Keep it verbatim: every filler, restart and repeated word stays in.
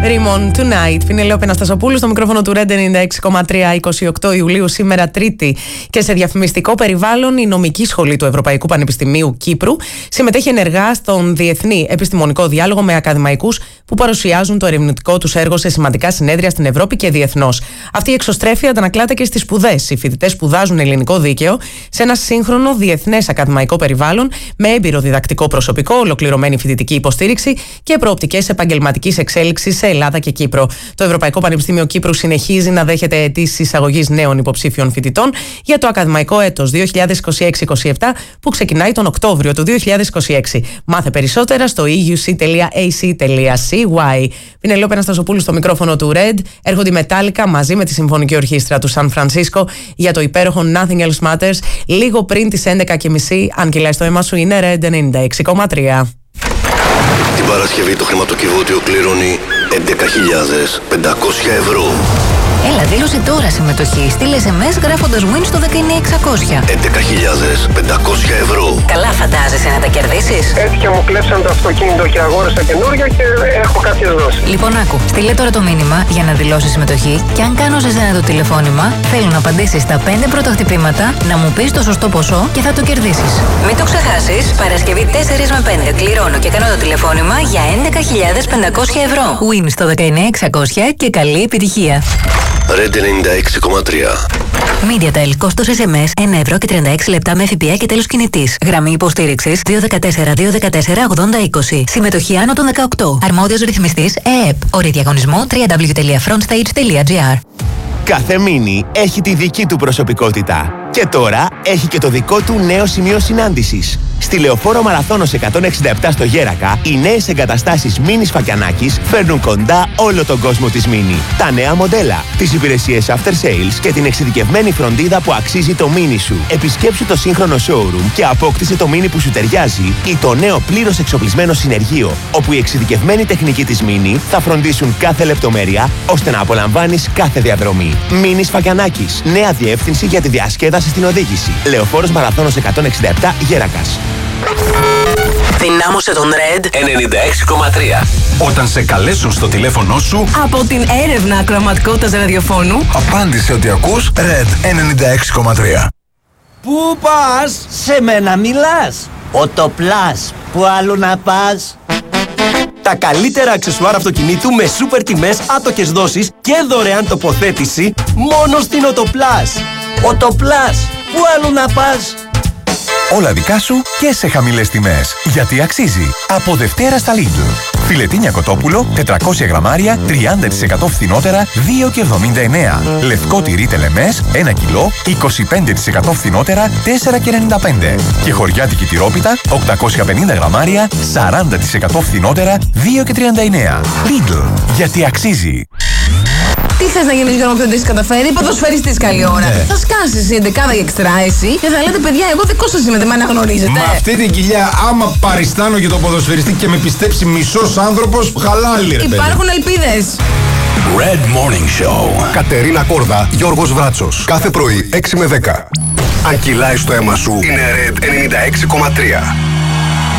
Rimon Tonight. Πινελέο Πεναστασοπούλου στο μικρόφωνο του Red ενενήντα έξι κόμμα τρία, είκοσι οκτώ Ιουλίου, σήμερα Τρίτη. Και σε διαφημιστικό περιβάλλον, η Νομική Σχολή του Ευρωπαϊκού Πανεπιστημίου Κύπρου συμμετέχει ενεργά στον διεθνή επιστημονικό διάλογο με ακαδημαϊκούς που παρουσιάζουν το ερευνητικό τους έργο σε σημαντικά συνέδρια στην Ευρώπη και διεθνώς. Αυτή η εξωστρέφεια αντανακλάται και στις σπουδές. Οι φοιτητές σπουδάζουν ελληνικό δίκαιο σε ένα σύγχρονο διεθνές ακαδημαϊκό περιβάλλον με έμπειρο διδακτικό προσωπικό, ολοκληρωμένη φοιτητική υποστήριξη και προοπτικές επαγγελματικής εξέλιξης σε Ελλάδα και Κύπρο. Το Ευρωπαϊκό Πανεπιστήμιο Κύπρου συνεχίζει να δέχεται αιτήσεις εισαγωγής νέων υποψήφιων φοιτητών για το ακαδημαϊκό έτος δύο χιλιάδες είκοσι έξι είκοσι επτά που ξεκινάει τον Οκτώβριο του δύο χιλιάδες είκοσι έξι. Μάθε περισσότερα στο e u c τελεία a c τελεία c y. Πινελέο Πεναστασοπούλου στο μικρόφωνο του Red. Έρχονται οι Μετάλλικα μαζί με τη Συμφωνική Ορχήστρα του Σαν Φρανσίσκο για το υπέροχο Nothing Else Matters λίγο πριν τις έντεκα και μισή. Αν κυλάει στο αίμα σου, είναι Red ενενήντα έξι κόμμα τρία. Την Παρασκευή το χρηματοκιβώτιο κληρώνει έντεκα χιλιάδες πεντακόσια ευρώ. Έλα, δήλωσε τώρα συμμετοχή. Στείλε ες εμ ες γράφοντας win στο δεκαεννιά εξακόσια. έντεκα χιλιάδες πεντακόσια ευρώ. Καλά φαντάζεσαι να τα κερδίσεις. Έτυχε μου κλέψαν το αυτοκίνητο και αγόρασα καινούργια και έχω κάποιες δόσεις. Λοιπόν, άκου. Στείλε τώρα το μήνυμα για να δηλώσεις συμμετοχή και αν κάνω σε σένα το τηλεφώνημα, θέλω να απαντήσεις τα πέντε πρώτα χτυπήματα, να μου πεις το σωστό ποσό και θα το κερδίσεις. Μην το ξεχάσεις. Παρασκευή τέσσερα με πέντε κληρώνω και κάνω το τηλεφώνημα για έντεκα χιλιάδες πεντακόσια ευρώ. Win στο δεκαεννιά εξακόσια και καλή επιτυχία. Red ενενήντα έξι κόμμα τρία. MediaTel, κόστος ες εμ ες ένα ευρώ και τριάντα έξι λεπτά με ΦΠΑ και τέλος κινητής. Γραμμή υποστήριξης δύο ένα τέσσερα δύο ένα τέσσερα ογδόντα είκοσι. Συμμετοχή άνω των δεκαοκτώ. Αρμόδιος ρυθμιστής ΕΕΠ. Όροι διαγωνισμού double-u double-u double-u τελεία frontstage τελεία gr. Κάθε μίνι έχει τη δική του προσωπικότητα. Και τώρα έχει και το δικό του νέο σημείο συνάντησης. Στη Λεωφόρο Μαραθώνος εκατόν εξήντα επτά στο Γέρακα, οι νέες εγκαταστάσεις Μίνι Φακιανάκης φέρνουν κοντά όλο τον κόσμο της Μίνι. Τα νέα μοντέλα, τις υπηρεσίες after sales και την εξειδικευμένη φροντίδα που αξίζει το Μίνι σου. Επισκέψου το σύγχρονο showroom και απόκτησε το Μίνι που σου ταιριάζει ή το νέο πλήρως εξοπλισμένο συνεργείο, όπου οι εξειδικευμένοι τεχνικοί της Μίνι θα φροντίσουν κάθε λεπτομέρεια ώστε να απολαμβάνεις κάθε διαδρομή. Μίνι Φακιανάκης, νέα διεύθυνση για τη διασκέδαση στην οδήγηση. Λεωφόρος Μαραθώνος εκατόν εξήντα επτά Γέρακας. Δυνάμωσε τον Red ενενήντα έξι κόμμα τρία. Όταν σε καλέσουν στο τηλέφωνο σου από την έρευνα ακροαματικότητας ραδιοφώνου, απάντησε ότι ακούς Red ενενήντα έξι κόμμα τρία. Πού πας? Σε μένα μιλάς. Οτοπλάς. Πού άλλο να πας? Τα καλύτερα αξεσουάρ αυτοκινήτου με σούπερ τιμές, άτοκες δόσεις και δωρεάν τοποθέτηση μόνο στην Οτοπλάς. Οτοπλάς. Πού άλλο να πας? Όλα δικά σου και σε χαμηλές τιμές. Γιατί αξίζει. Από Δευτέρα στα Lidl. Φιλετίνια κοτόπουλο, τετρακόσια γραμμάρια, τριάντα τοις εκατό φθηνότερα, δύο και εβδομήντα εννέα. Λευκό τυρί τελεμές, ένα κιλό, είκοσι πέντε τοις εκατό φθηνότερα, τέσσερα και ενενήντα πέντε. Και χωριάτικη τυρόπιτα, οκτακόσια πενήντα γραμμάρια, σαράντα τοις εκατό φθηνότερα, δύο και τριάντα εννέα. Lidl. Γιατί αξίζει. Τι θες να γίνεις για να μην το καταφέρει, ποδοσφαιριστής καλή ώρα. Ναι. Θα σκάσεις η εντεκάδα για εξτρά εσύ και θα λέτε παιδιά, εγώ δικό σας είμαι, δεν με αναγνωρίζετε. Με αυτή την κοιλιά, άμα παριστάνω για το ποδοσφαιριστή και με πιστέψει μισός άνθρωπος, χαλάλι ρε παιδί. Υπάρχουν ελπίδες. Red Morning Show. Κατερίνα Κόρδα, Γιώργος Βράτσος. Κάθε πρωί έξι με δέκα. Αν κυλάει στο αίμα σου, είναι Red ενενήντα έξι κόμμα τρία.